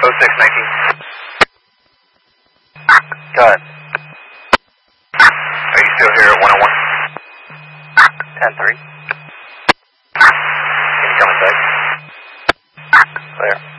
0619. Go ahead. Are you still here at 101? 10-3. Can you come inside? Clear.